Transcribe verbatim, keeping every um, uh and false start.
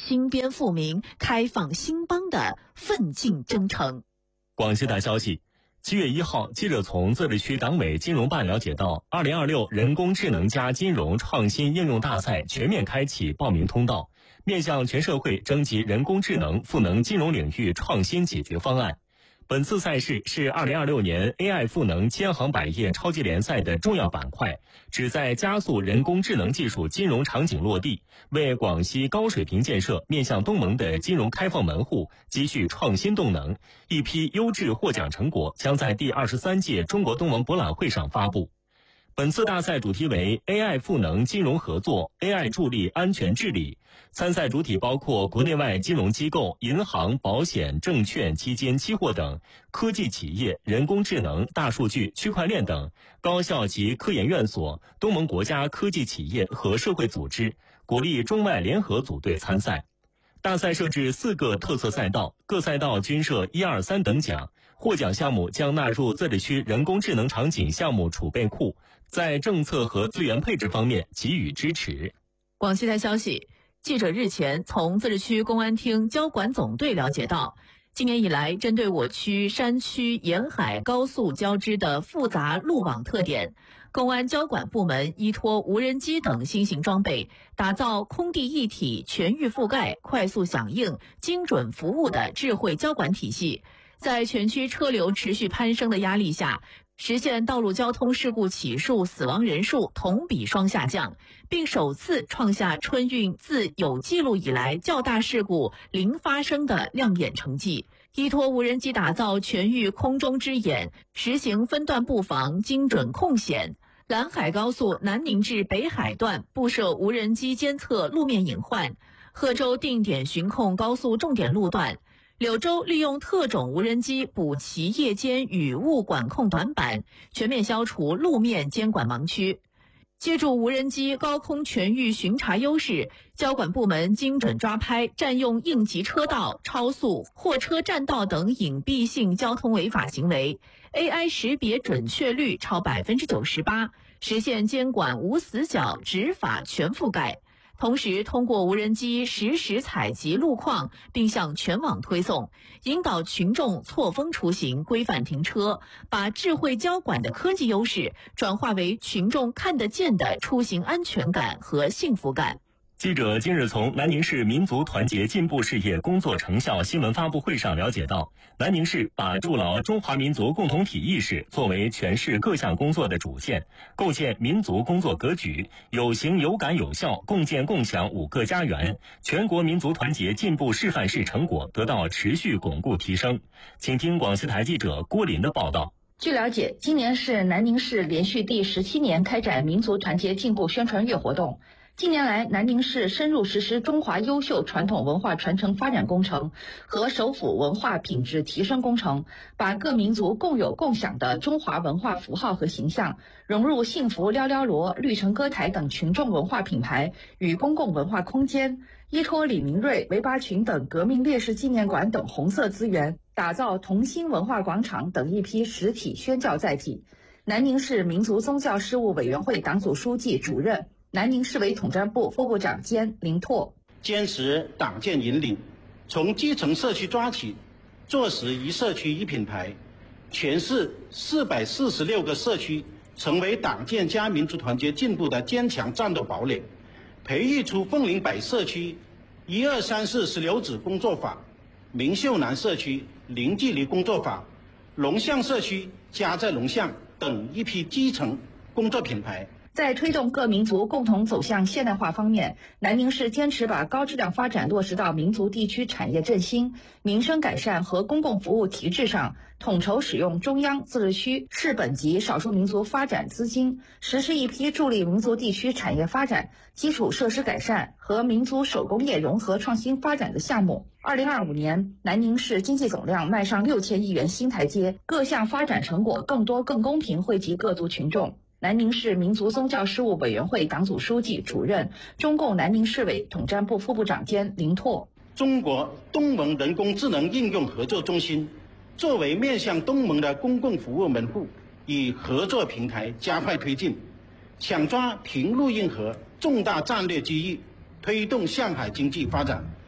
新编复明、开放兴邦的奋进征程。 广西台消息，七月一号，记者从自治区党委金融办了解到，二零二六人工智能加金融创新应用大赛全面开启报名通道，面向全社会征集人工智能赋能金融领域创新解决方案。本次赛事是二零二六年 A I 赋能千行百业超级联赛的重要板块，旨在加速人工智能技术金融场景落地，为广西高水平建设面向东盟的金融开放门户积蓄创新动能。一批优质获奖成果将在第二十三届中国东盟博览会上发布。本次大赛主题为 A I 赋能金融合作 ，A I 助力安全治理。参赛主体包括国内外金融机构、银行、保险、证券、基金、期货等，科技企业、人工智能、大数据、区块链等高校及科研院所、东盟国家科技企业和社会组织，鼓励中外联合组队参赛。大赛设置四个特色赛道，各赛道均设一二三等奖，获奖项目将纳入自治区人工智能场景项目储备库，在政策和资源配置方面给予支持。 广西台消息，记者日前从自治区公安厅交管总队了解到，今年以来，针对我区山区沿海高速交织的复杂路网特点，公安交管部门依托无人机等新型装备，打造空地一体、全域覆盖、快速响应、精准服务的智慧交管体系，在全区车流持续攀升的压力下，实现道路交通事故起数、死亡人数同比双下降，并首次创下春运自有记录以来较大事故零发生的亮眼成绩。依托无人机打造全域空中之眼，实行分段布防、精准控险。兰海高速南宁至北海段布设无人机监测路面隐患，贺州定点巡控高速重点路段。柳州利用特种无人机补齐夜间雨雾管控短板，全面消除路面监管盲区。借助无人机高空全域巡查优势，交管部门精准抓拍占用应急车道、超速、货车占道等隐蔽性交通违法行为 ，A I 识别准确率超百分之九十八，实现监管无死角、执法全覆盖。同时，通过无人机实时采集路况，并向全网推送，引导群众错峰出行、规范停车，把智慧交管的科技优势转化为群众看得见的出行安全感和幸福感。 记者今日从南宁市民族团结进步事业工作成效新闻发布会上了解到，南宁市把筑牢中华民族共同体意识作为全市各项工作的主线，构建民族工作格局，有形有感有效，共建共享五个家园，全国民族团结进步示范式成果得到持续巩固提升。请听广西台记者郭林的报道。 据了解，今年是南宁市连续第十七年开展民族团结进步宣传月活动。近年来，南宁市深入实施中华优秀传统文化传承发展工程和首府文化品质提升工程，把各民族共有共享的中华文化符号和形象融入幸福寥寥罗、绿城歌台等群众文化品牌与公共文化空间，依托李明瑞、韦八群等革命烈士纪念馆等红色资源，打造同心文化广场等一批实体宣教载体。南宁市民族宗教事务委员会党组书记、主任、南宁市委统战部副部长兼林拓， 坚持党建引领，从基层社区抓起，做实一社区一品牌，全市四百四十六个社区成为党建加民族团结进步的坚强战斗堡垒，培育出凤林北社区一二三四石榴籽工作坊、明秀南社区零距离工作坊、龙象社区家在龙象等一批基层工作品牌。 在推动各民族共同走向现代化方面，南宁市坚持把高质量发展落实到民族地区产业振兴、民生改善和公共服务提质上，统筹使用中央、自治区、市本级少数民族发展资金，实施一批助力民族地区产业发展、基础设施改善和民族手工业融合创新发展的项目。二零二五年，南宁市经济总量迈上六千亿元新台阶，各项发展成果更多更公平惠及各族群众。南宁市民族宗教事务委员会党组书记、主任、中共南宁市委统战部副部长兼林拓。 中国东盟人工智能应用合作中心作为面向东盟的公共服务门户，以合作平台加快推进，抢抓平陆运河重大战略机遇，推动向海经济发展。